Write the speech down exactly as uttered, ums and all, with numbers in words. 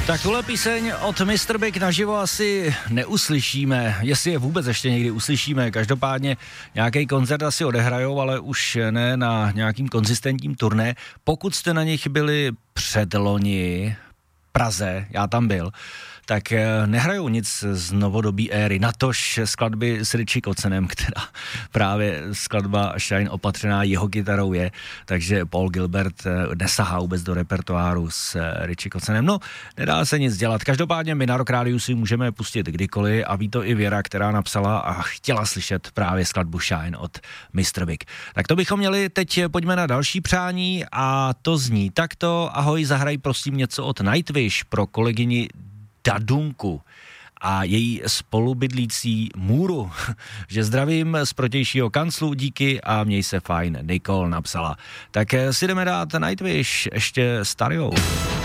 Tak tuhle píseň od mister Big naživo asi neuslyšíme, jestli je vůbec ještě někdy uslyšíme. Každopádně nějaký koncert asi odehrajou, ale už ne na nějakým konzistentním turné. Pokud jste na nich byli předloni v Praze, já tam byl, tak nehrajou nic z novodobí éry, natož skladby s Richie Kocenem, která právě skladba Shine opatřená jeho kytarou je, takže Paul Gilbert nesahá vůbec do repertoáru s Richie Kocenem. No, nedá se nic dělat. Každopádně my na Rock Rádiu si můžeme pustit kdykoliv a ví to i Věra, která napsala a chtěla slyšet právě skladbu Shine od mister Big. Tak to bychom měli, teď pojďme na další přání a to zní takto. Ahoj, zahraj prosím něco od Nightwish pro kolegyni Dadunku a její spolubydlící Můru, že zdravím z protějšího kanclu, díky a měj se fajn, Nicole napsala. Tak si jdeme dát Nightwish ještě starou.